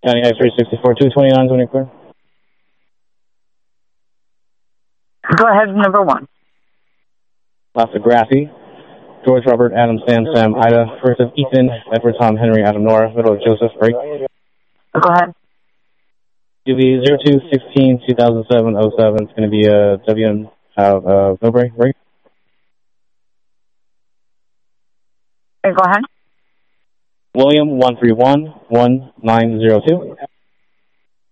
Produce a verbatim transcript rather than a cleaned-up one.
County I three sixty-four, two twenty-nine, twenty clear. Go ahead, number one. Last Graffi, George, Robert, Adam, Sam, Sam, Ida, first of Ethan, Edward, Tom, Henry, Adam, Nora, middle of Joseph, break. Go ahead. It'll be zero two sixteen two thousand seven oh seven. It's going to be a W M out of Millbrae, break. Go ahead. William, one three one one nine zero two.